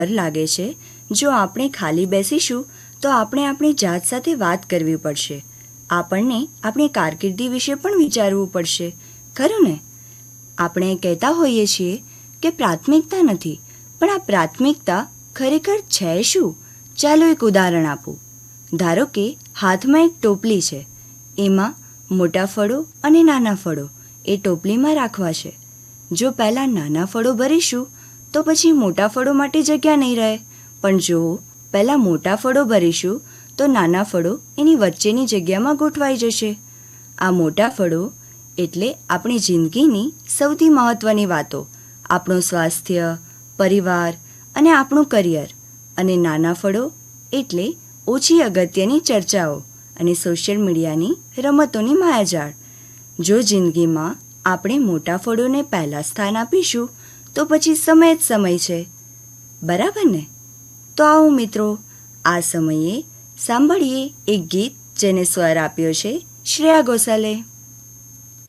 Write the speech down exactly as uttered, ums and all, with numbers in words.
ડર લાગે છે. જો આપણે ખાલી બેસીશું તો આપણે આપણી જાત સાથે વાત કરવી પડશે. આપણને આપણી કારકિર્દી વિશે પણ વિચારવું પડશે, ખરું ને? આપણે કહેતા હોઈએ છીએ કે પ્રાથમિકતા નથી, પણ આ પ્રાથમિકતા ખરેખર છે શું? ચાલો એક ઉદાહરણ આપું. ધારો કે હાથમાં એક ટોપલી છે. એમાં મોટા ફળો અને નાના ફળો એ ટોપલીમાં રાખવા છે. જો પહેલાં નાના ફળો ભરીશું તો પછી મોટા ફળો માટે જગ્યા નહીં રહે. પણ જો પહેલાં મોટા ફળો ભરીશું તો નાના ફળો એની વચ્ચેની જગ્યામાં ગોઠવાઈ જશે. આ મોટા ફળો એટલે આપણી જિંદગીની સૌથી મહત્ત્વની વાતો, આપણું સ્વાસ્થ્ય, પરિવાર અને આપણું કરિયર. અને નાના ફળો એટલે ઓછી અગત્યની ચર્ચાઓ અને સોશિયલ મીડિયાની રમતોની માયાજાળ. જો જિંદગીમાં આપણે મોટા ફળોને પહેલાં સ્થાન આપીશું તો પછી સમય જ સમય છે, બરાબર ને? તો આવો મિત્રો, આ સમયે સાંભળીએ એક ગીત જેને સ્વર આપ્યો છે શ્રેયા ઘોષાલે.